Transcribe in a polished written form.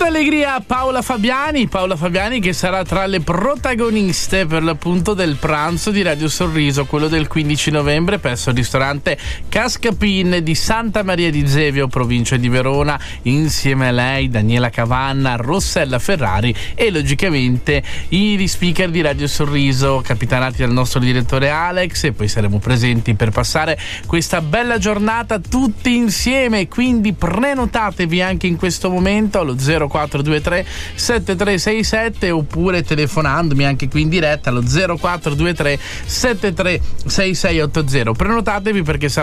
Tanta allegria a Paola Fabiani che sarà tra le protagoniste per l'appunto del pranzo di Radio Sorriso, quello del 15 novembre presso il ristorante Cascapin di Santa Maria di Zevio, provincia di Verona. Insieme a lei Daniela Cavanna, Rossella Ferrari e logicamente gli speaker di Radio Sorriso capitanati dal nostro direttore Alex, e poi saremo presenti per passare questa bella giornata tutti insieme. Quindi prenotatevi anche in questo momento allo 0423 7367 oppure telefonandomi anche qui in diretta allo 0423 736680. Prenotatevi perché sarà